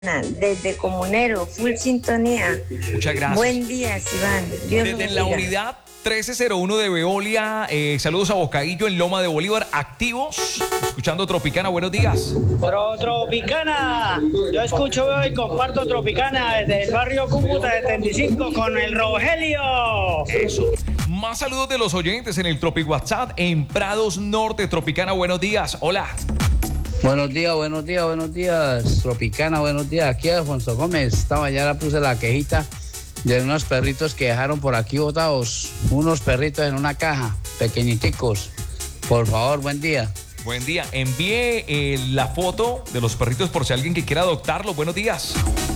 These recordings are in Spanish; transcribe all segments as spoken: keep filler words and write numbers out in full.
Desde Comunero, full sintonía. Muchas gracias. Buen día, Iván. Dios Desde la bendiga. unidad trece cero uno de Veolia, eh, saludos a Bocadillo en Loma de Bolívar, activos, escuchando Tropicana, buenos días. Pero Tropicana, yo escucho y comparto Tropicana desde el barrio Cúcuta setenta y cinco con el Rogelio. Eso. Más saludos de los oyentes en el Tropi WhatsApp en Prados Norte, Tropicana, buenos días. Hola. Buenos días, buenos días, buenos días, Tropicana, buenos días. Aquí Alfonso Gómez, esta mañana puse la quejita de unos perritos que dejaron por aquí botados, unos perritos en una caja, pequeñiticos. Por favor, buen día. Buen día. Envíe eh, la foto de los perritos por si alguien que quiera adoptarlos. Buenos días.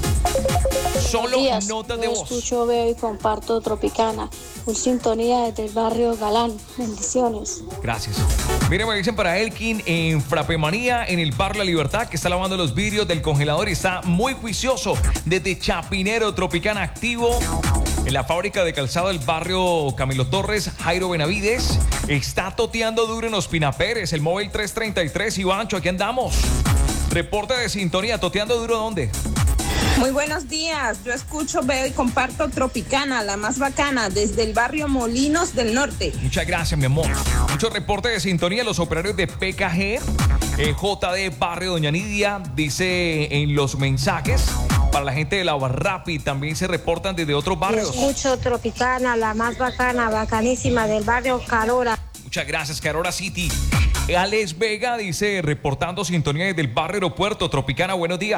Solo días. notas de Yo voz. escucho, veo y comparto Tropicana. Full sintonía desde el barrio Galán. Bendiciones. Gracias. Miren, me dicen para Elkin en Frapemanía, en el Bar La Libertad, que está lavando los vidrios del congelador y está muy juicioso. Desde Chapinero, Tropicana activo. En la fábrica de calzado del barrio Camilo Torres, Jairo Benavides. Está toteando duro en Ospina Pérez, el móvil tres treinta y tres, Ivancho, aquí andamos. Reporte de sintonía, toteando duro, ¿dónde? Muy buenos días, yo escucho, veo y comparto Tropicana, la más bacana, desde el barrio Molinos del Norte. Muchas gracias, mi amor. Mucho reporte de sintonía, los operarios de P K G, eh, J D Barrio Doña Nidia, dice en los mensajes. Para la gente de la Barrapi también se reportan desde otros Yo barrios. escucho Tropicana, la más bacana, bacanísima del barrio Carora. Muchas gracias, Carora City. Alex Vega dice, reportando sintonía desde el barrio Aeropuerto, Tropicana, buenos días.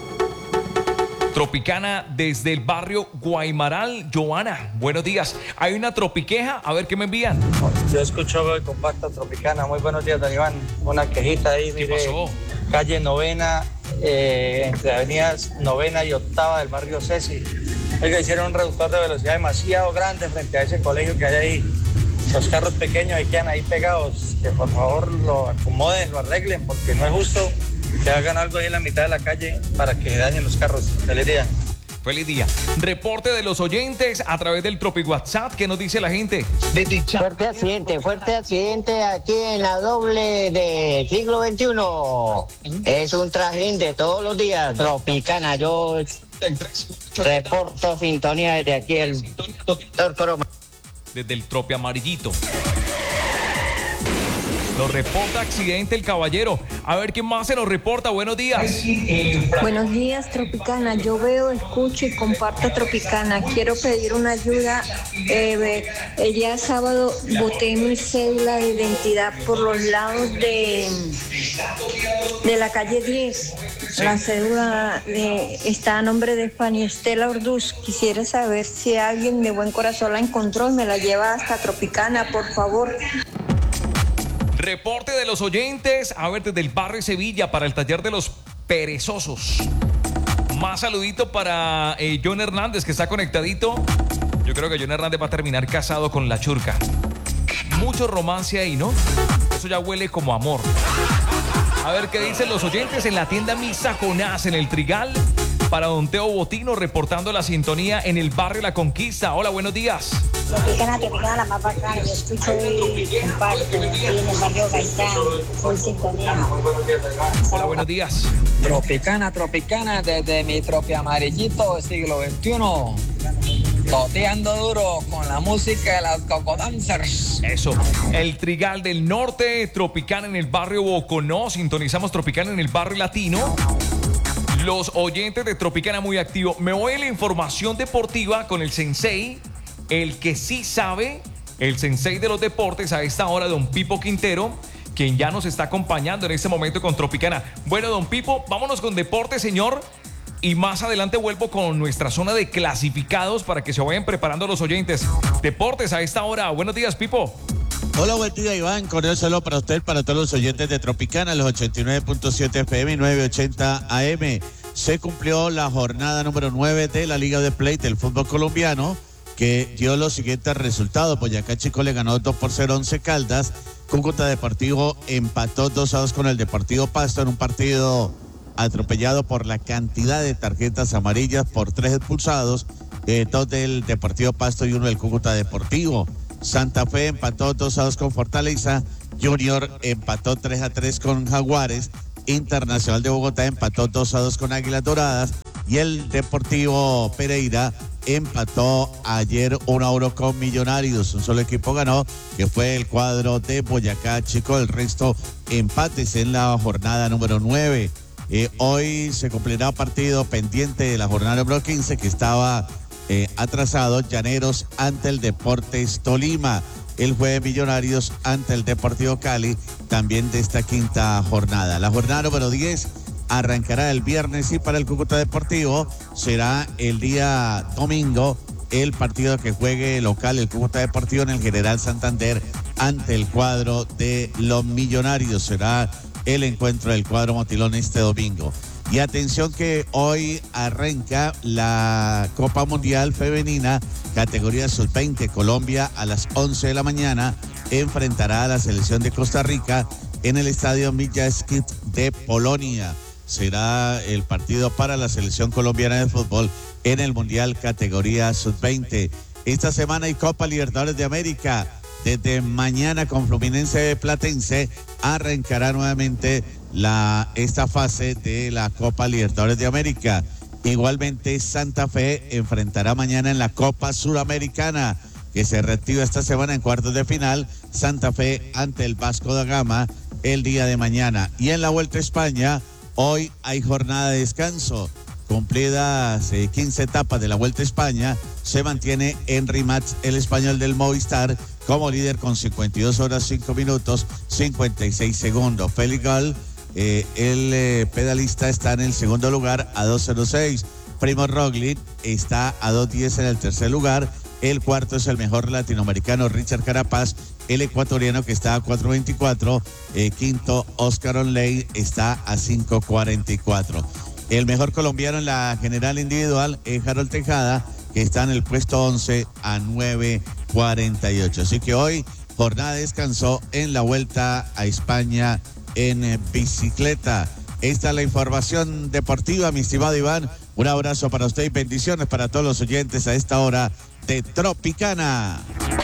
Tropicana desde el barrio Guaymaral, Joana, buenos días. Hay una tropiqueja, a ver qué me envían. Yo escucho y comparto Tropicana. Muy buenos días, don Iván. Una quejita ahí, ¿Qué mire. pasó? Calle Novena, eh, entre avenidas Novena y Octava del barrio Ceci. Oiga, hicieron un reductor de velocidad demasiado grande frente a ese colegio que hay ahí. Los carros pequeños ahí quedan ahí pegados. Que por favor lo acomoden, lo arreglen, porque no es justo que hagan algo ahí en la mitad de la calle para que dañen los carros. Feliz día. Feliz día. Reporte de los oyentes a través del Tropi WhatsApp. ¿Qué nos dice la gente? Fuerte accidente, fuerte accidente aquí en la doble de siglo veintiuno. Es un trajín de todos los días. Tropicana, yo reporto sintonía desde aquí el doctor Coroma. Desde el Tropi Amarillito. Nos reporta accidente el caballero. A ver quién más se nos reporta. Buenos días. Buenos días, Tropicana. Yo veo, escucho y comparto Tropicana. Quiero pedir una ayuda. Eh, el día sábado boté mi cédula de identidad por los lados de, de la calle diez. Sí. La cédula de, está a nombre de Fanny Estela Orduz. Quisiera saber si alguien de buen corazón la encontró y me la lleva hasta Tropicana, por favor. Reporte de los oyentes, a ver, desde el barrio Sevilla para el taller de los perezosos. Más saludito para eh, John Hernández, que está conectadito. Yo creo que John Hernández va a terminar casado con la churca. Mucho romance ahí, ¿no? Eso ya huele como amor. A ver qué dicen los oyentes en la tienda Misa Jonás, en el Trigal. Para don Teo Botino, reportando la sintonía en el barrio La Conquista. Hola, buenos días. Tropicana, Tropicana, la más bacana. Yo escucho y comparto aquí en el barrio Gaitán, full sintonía. Hola, buenos días. Tropicana, Tropicana, desde mi Tropi Amarillito del siglo veintiuno. Toteando duro con la música de las Coco Dancers. Eso, el Trigal del Norte, Tropicana en el barrio Boconó. Sintonizamos Tropicana en el barrio Latino. Los oyentes de Tropicana muy activos. Me voy a la información deportiva con el sensei, el que sí sabe, el sensei de los deportes a esta hora, don Pipo Quintero, quien ya nos está acompañando en este momento con Tropicana. Bueno, don Pipo, vámonos con deporte, señor. Y más adelante vuelvo con nuestra zona de clasificados para que se vayan preparando los oyentes. Deportes a esta hora. Buenos días, Pipo. Hola, buen día, Iván. Cordial saludo para usted, para todos los oyentes de Tropicana, los ochenta y nueve punto siete F M y novecientos ochenta A M. Se cumplió la jornada número nueve de la Liga de Play del fútbol colombiano, que dio los siguientes resultados. Boyacá Chico le ganó dos por cero a Once Caldas. Cúcuta Deportivo empató dos a dos con el Deportivo Pasto en un partido atropellado por la cantidad de tarjetas amarillas por tres expulsados, eh, dos del Deportivo Pasto y uno del Cúcuta Deportivo. Santa Fe empató dos a dos con Fortaleza. Junior empató tres a tres con Jaguares. Internacional de Bogotá empató dos a dos con Águilas Doradas y el Deportivo Pereira empató ayer uno a uno con Millonarios. Un solo equipo ganó, que fue el cuadro de Boyacá Chico. El resto empates en la jornada número nueve. Eh, hoy se cumplirá partido pendiente de la jornada número quince que estaba eh, atrasado. Llaneros ante el Deportes Tolima. El jueves Millonarios ante el Deportivo Cali, también de esta quinta jornada. La jornada número diez arrancará el viernes y para el Cúcuta Deportivo será el día domingo el partido que juegue local el Cúcuta Deportivo en el General Santander ante el cuadro de los Millonarios. Será el encuentro del cuadro Motilón este domingo. Y atención que hoy arranca la Copa Mundial Femenina, categoría sub veinte. Colombia a las once de la mañana enfrentará a la selección de Costa Rica en el estadio Mijawski de Polonia. Será el partido para la selección colombiana de fútbol en el Mundial categoría sub veinte. Esta semana hay Copa Libertadores de América. Desde mañana con Fluminense Platense arrancará nuevamente la, esta fase de la Copa Libertadores de América. Igualmente Santa Fe enfrentará mañana en la Copa Suramericana, que se reactiva esta semana en cuartos de final. Santa Fe ante el Vasco da Gama el día de mañana. Y en la Vuelta a España, hoy hay jornada de descanso. Cumplidas eh, quince etapas de la Vuelta a España, se mantiene Henry Mas, el español del Movistar, como líder con cincuenta y dos horas, cinco minutos, cincuenta y seis segundos. Félix Gall, eh, el eh, pedalista, está en el segundo lugar a dos cero seis. Primo Roglic está a dos diez en el tercer lugar. El cuarto es el mejor latinoamericano, Richard Carapaz, el ecuatoriano, que está a cuatro veinticuatro. Eh, quinto, Oscar Onley, está a cinco cuarenta y cuatro. El mejor colombiano en la general individual es Harold Tejada, que está en el puesto once a nueve cuarenta y ocho. Así que hoy jornada de descanso en la Vuelta a España en bicicleta. Esta es la información deportiva, mi estimado Iván. Un abrazo para usted y bendiciones para todos los oyentes a esta hora de Tropicana.